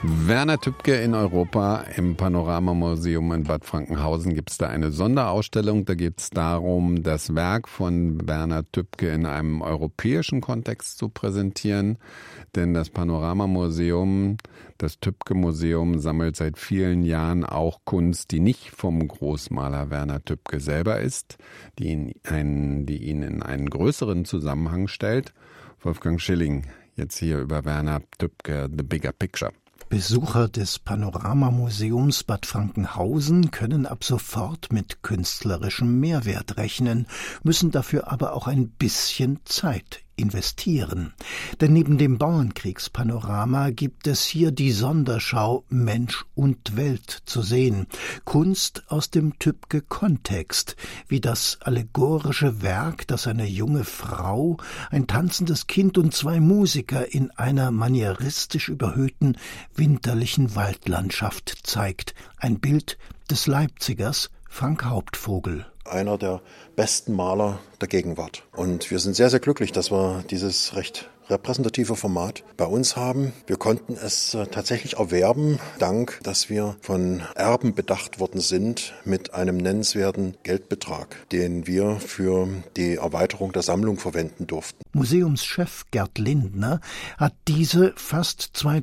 Werner Tübke in Europa. Im Panoramamuseum in Bad Frankenhausen gibt es da eine Sonderausstellung. Da geht es darum, das Werk von Werner Tübke in einem europäischen Kontext zu präsentieren. Denn das Panoramamuseum, das Tübke-Museum, sammelt seit vielen Jahren auch Kunst, die nicht vom Großmaler Werner Tübke selber ist, die ihn in einen größeren Zusammenhang stellt. Wolfgang Schilling, jetzt hier über Werner Tübke, The Bigger Picture. Besucher des Panoramamuseums Bad Frankenhausen können ab sofort mit künstlerischem Mehrwert rechnen, müssen dafür aber auch ein bisschen Zeit investieren. Denn neben dem Bauernkriegspanorama gibt es hier die Sonderschau Mensch und Welt zu sehen. Kunst aus dem Tübke-Kontext, wie das allegorische Werk, das eine junge Frau, ein tanzendes Kind und zwei Musiker in einer manieristisch überhöhten winterlichen Waldlandschaft zeigt. Ein Bild des Leipzigers Frank Hauptvogel. Einer der besten Maler der Gegenwart. Und wir sind sehr, sehr glücklich, dass wir dieses recht repräsentative Format bei uns haben. Wir konnten es tatsächlich erwerben, dank, dass wir von Erben bedacht worden sind mit einem nennenswerten Geldbetrag, den wir für die Erweiterung der Sammlung verwenden durften. Museumschef Gerd Lindner hat diese fast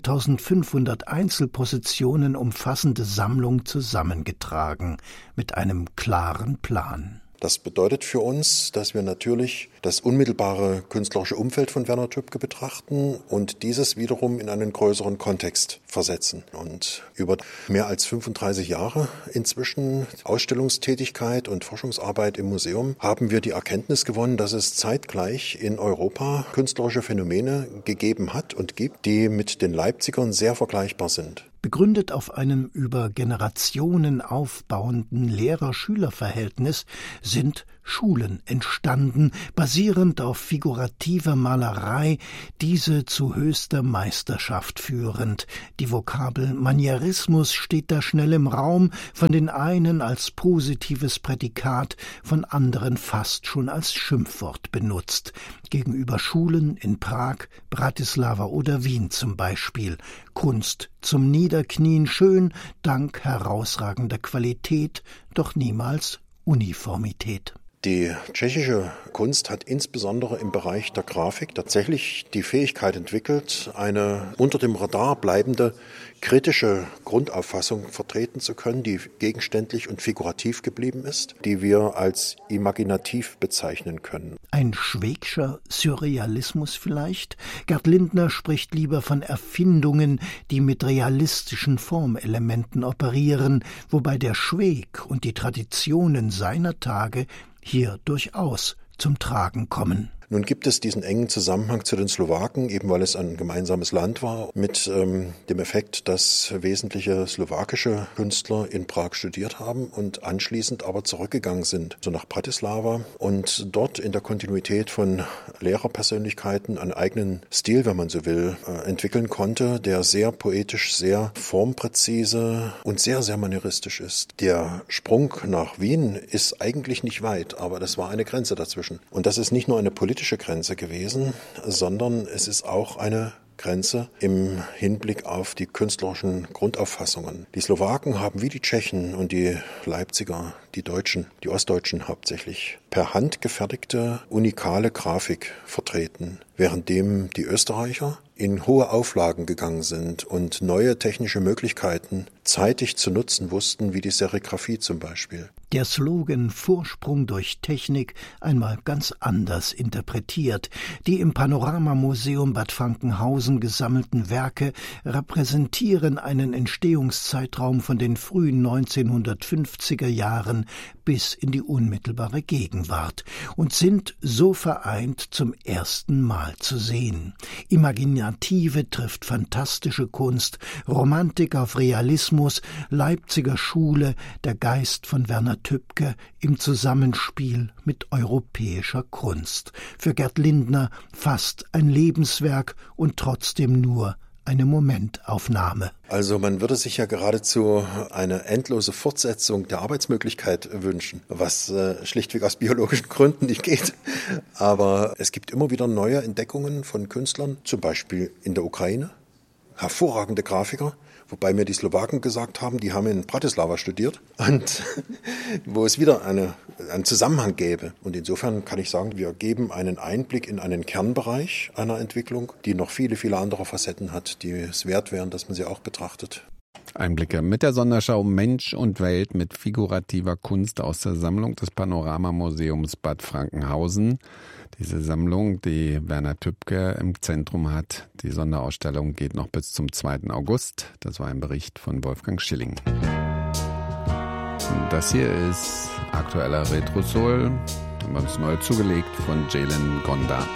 2500 Einzelpositionen umfassende Sammlung zusammengetragen mit einem klaren Plan. Das bedeutet für uns, dass wir natürlich das unmittelbare künstlerische Umfeld von Werner Tübke betrachten und dieses wiederum in einen größeren Kontext versetzen. Und über mehr als 35 Jahre inzwischen Ausstellungstätigkeit und Forschungsarbeit im Museum haben wir die Erkenntnis gewonnen, dass es zeitgleich in Europa künstlerische Phänomene gegeben hat und gibt, die mit den Leipzigern sehr vergleichbar sind. Begründet auf einem über Generationen aufbauenden Lehrer-Schüler-Verhältnis sind Schulen entstanden, basierend auf figurativer Malerei, diese zu höchster Meisterschaft führend. Die Vokabel Manierismus steht da schnell im Raum, von den einen als positives Prädikat, von anderen fast schon als Schimpfwort benutzt. Gegenüber Schulen in Prag, Bratislava oder Wien zum Beispiel. Kunst zum Niederknien schön, dank herausragender Qualität, doch niemals Uniformität. Die tschechische Kunst hat insbesondere im Bereich der Grafik tatsächlich die Fähigkeit entwickelt, eine unter dem Radar bleibende kritische Grundauffassung vertreten zu können, die gegenständlich und figurativ geblieben ist, die wir als imaginativ bezeichnen können. Ein Schwegscher Surrealismus vielleicht? Gerd Lindner spricht lieber von Erfindungen, die mit realistischen Formelementen operieren, wobei der Schweg und die Traditionen seiner Tage hier durchaus zum Tragen kommen. Nun gibt es diesen engen Zusammenhang zu den Slowaken, eben weil es ein gemeinsames Land war, mit dem Effekt, dass wesentliche slowakische Künstler in Prag studiert haben und anschließend aber zurückgegangen sind, so nach Bratislava, und dort in der Kontinuität von Lehrerpersönlichkeiten einen eigenen Stil, wenn man so will, entwickeln konnte, der sehr poetisch, sehr formpräzise und sehr, sehr manieristisch ist. Der Sprung nach Wien ist eigentlich nicht weit, aber das war eine Grenze dazwischen. Und das ist nicht nur eine politische Grenze gewesen, sondern es ist auch eine Grenze im Hinblick auf die künstlerischen Grundauffassungen. Die Slowaken haben wie die Tschechen und die Leipziger, die Deutschen, die Ostdeutschen hauptsächlich, per Hand gefertigte unikale Grafik vertreten, währenddem die Österreicher in hohe Auflagen gegangen sind und neue technische Möglichkeiten zeitig zu nutzen wussten, wie die Serigraphie zum Beispiel. Der Slogan Vorsprung durch Technik einmal ganz anders interpretiert. Die im Panoramamuseum Bad Frankenhausen gesammelten Werke repräsentieren einen Entstehungszeitraum von den frühen 1950er Jahren bis in die unmittelbare Gegenwart und sind so vereint zum ersten Mal zu sehen. Imaginative trifft fantastische Kunst, Romantik auf Realismus, Leipziger Schule, der Geist von Werner Tübke im Zusammenspiel mit europäischer Kunst. Für Gerd Lindner fast ein Lebenswerk und trotzdem nur eine Momentaufnahme. Also man würde sich ja geradezu eine endlose Fortsetzung der Arbeitsmöglichkeit wünschen, was schlichtweg aus biologischen Gründen nicht geht. Aber es gibt immer wieder neue Entdeckungen von Künstlern, zum Beispiel in der Ukraine, hervorragende Grafiker, Wobei mir die Slowaken gesagt haben, die haben in Bratislava studiert und wo es wieder einen Zusammenhang gäbe. Und insofern kann ich sagen, wir geben einen Einblick in einen Kernbereich einer Entwicklung, die noch viele, viele andere Facetten hat, die es wert wären, dass man sie auch betrachtet. Einblicke mit der Sonderschau Mensch und Welt mit figurativer Kunst aus der Sammlung des Panoramamuseums Bad Frankenhausen. Diese Sammlung, die Werner Tübke im Zentrum hat, die Sonderausstellung geht noch bis zum 2. August. Das war ein Bericht von Wolfgang Schilling. Und das hier ist aktueller Retrosol, haben wir uns neu zugelegt von Jalen Gonda.